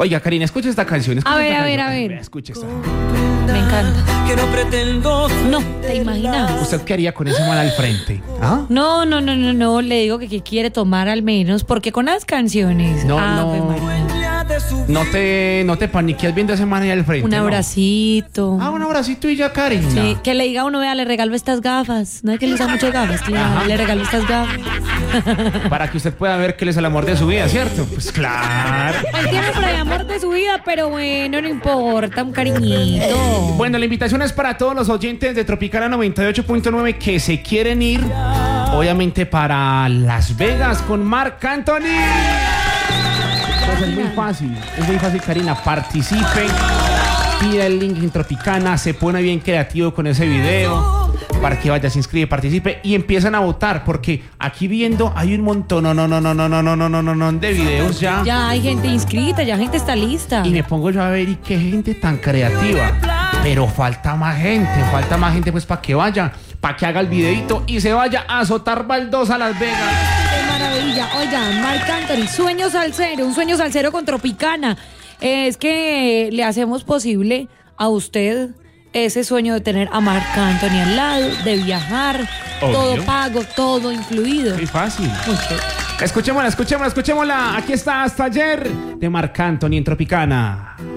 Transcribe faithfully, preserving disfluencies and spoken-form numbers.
Oiga, Karina, escucha esta canción. Escucha A ver, esta a ver, canción. a ver. Vea, escucha esta. Me encanta. Que no pretendo. No, ¿te imaginas? ¿Usted qué haría con ese man al frente? ¿Ah? No, no, no, no, no. Le digo que, que quiere tomar al menos, porque con las canciones. No, Ave no. María. No te, no te paniques viendo a ese man ahí al frente. Un ¿no? abracito. Ah, un abracito y ya, Karina. Sí, que le diga a uno, vea, le regalo estas gafas. No es que le usa muchas gafas, que le, le regalo estas gafas. Para que usted pueda ver que él es el amor de su vida, ¿cierto? Pues claro. Él tiene por ahí amor de su vida, pero bueno, no importa, un cariñito. Bueno, la invitación es para todos los oyentes de Tropicana noventa y ocho punto nueve que se quieren ir, obviamente, para Las Vegas con Marc Anthony. Pues es muy fácil, es muy fácil, Karina. Participe, pida el link en Tropicana, se pone bien creativo con ese video para que vaya, se inscribe, participe y empiezan a votar, porque aquí viendo hay un montón, no, no, no, no, no, no, no, no, no, no, no, de videos ya. Ya hay gente inscrita, ya gente está lista. Y me pongo yo a ver, y qué gente tan creativa. Pero falta más gente, falta más gente pues para que vaya, para que haga el videito y se vaya a azotar baldosa a Las Vegas. ¡Qué maravilla! Oigan, Marc Anthony, sueño salsero, un sueño salsero con Tropicana. Es que le hacemos posible a usted ese sueño de tener a Marc Anthony al lado, de viajar, Obvio. todo pago, todo incluido. Muy fácil. Escuchémosla, escuchémosla, escuchémosla. Aquí está Hasta Ayer de Marc Anthony en Tropicana.